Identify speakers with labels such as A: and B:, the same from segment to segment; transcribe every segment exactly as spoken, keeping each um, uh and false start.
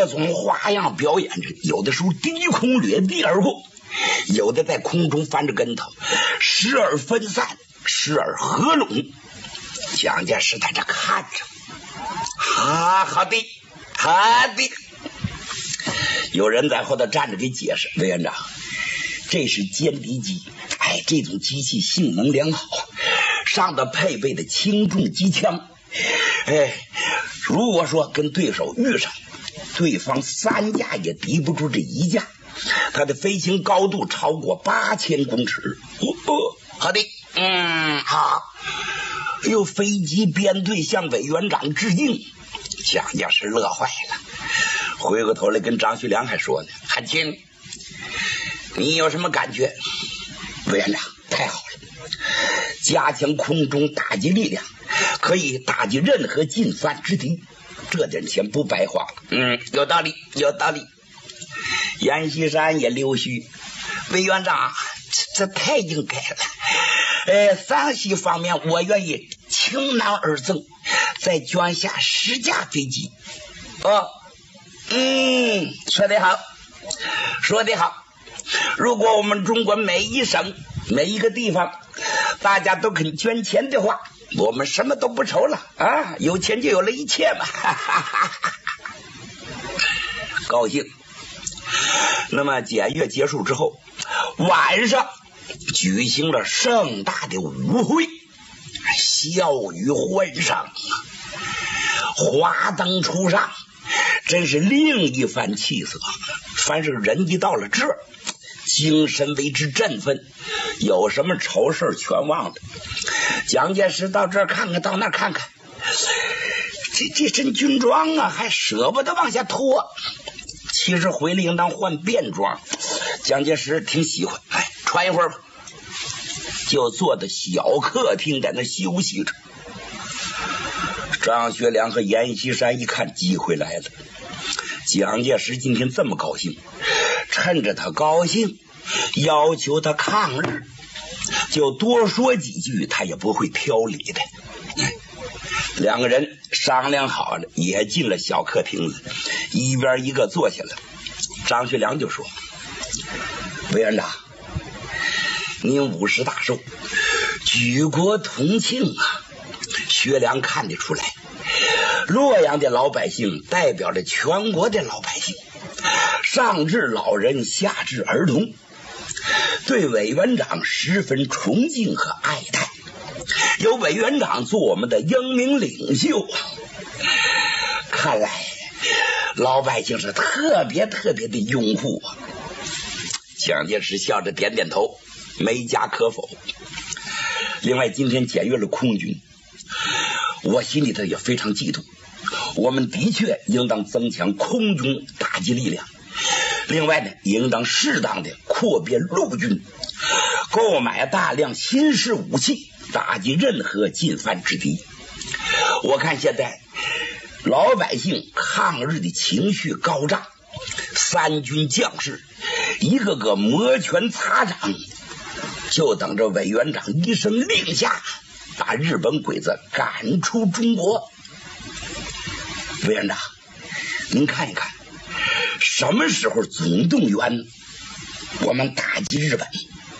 A: 各种花样表演着，有的时候低空掠地而过，有的在空中翻着跟头，时而分散，时而合拢。蒋介石在这看着，啊，好的，好的。有人在后头站着给解释，委员长，这是歼敌机，哎，这种机器性能良好，上头配备的轻重机枪，哎，如果说跟对手遇上，对方三架也敌不住这一架，它的飞行高度超过八千公尺。哦哦，好的，嗯，好。哎呦，飞机编队向委员长致敬，蒋介石乐坏了，回过头来跟张学良还说呢：“汉卿，你有什么感觉？”委员长，太好了，加强空中打击力量，可以打击任何进犯之敌，这点钱不白花了。嗯，有道理，有道理。阎锡山也溜须，委员长，这, 这太应该了。呃，陕西方面我愿意倾囊而赠，再捐下十架飞机。哦，嗯，说得好，说得好。如果我们中国每一省每一个地方大家都肯捐钱的话，我们什么都不愁了啊！有钱就有了一切嘛，哈哈哈哈，高兴。那么检阅结束之后，晚上举行了盛大的舞会，笑语欢上，华灯初上，真是另一番气色。凡是人一到了这儿，精神为之振奋，有什么愁事全忘了。蒋介石到这儿看看，到那儿看看，这这身军装啊，还舍不得往下脱。其实回来应当换便装，蒋介石挺喜欢，哎，穿一会儿吧。就坐在小客厅在那休息着。张学良和阎锡山一看机会来了，蒋介石今天这么高兴，趁着他高兴要求他抗日，就多说几句他也不会挑理的。两个人商量好了，也进了小客厅子，一边一个坐下了。张学良就说：“委员长，您五十大寿，举国同庆啊！学良看得出来，洛阳的老百姓代表着全国的老百姓，上至老人，下至儿童，对委员长十分崇敬和爱戴。有委员长做我们的英明领袖，看来老百姓是特别特别的拥护啊。”蒋介石笑着点点头，没加可否。另外今天检阅了空军，我心里头也非常嫉妒，我们的确应当增强空军打击力量，另外呢应当适当的扩编陆军，购买大量新式武器，打击任何进犯之敌。我看现在老百姓抗日的情绪高涨，三军将士一个个摩拳擦掌，就等着委员长一声令下，把日本鬼子赶出中国。委员长，您看一看，什么时候总动员我们打击日本？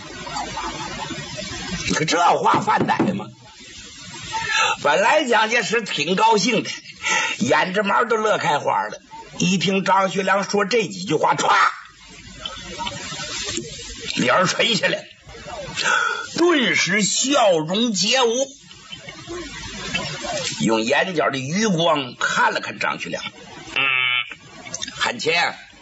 A: 你看这话犯歹吗？本来蒋介石挺高兴的，眼着毛都乐开花了，一听张学良说这几句话，歘，脸垂下来，顿时笑容皆无，用眼角的余光看了看张学良。嗯，汉卿，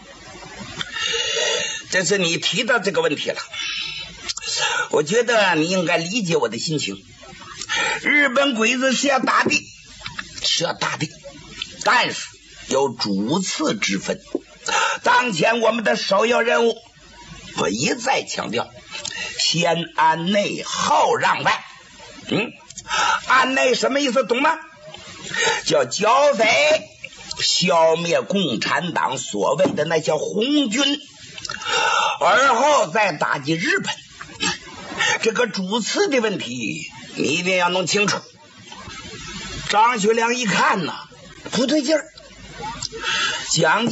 A: 这次你提到这个问题了，我觉得你应该理解我的心情。日本鬼子是要打的，是要打的，但是有主次之分。当前我们的首要任务，我一再强调，先安内后让外。嗯，安内什么意思懂吗？叫剿匪，消灭共产党所谓的那些红军，而后再打击日本。这个主次的问题你一定要弄清楚。张学良一看呢，不对劲儿，蒋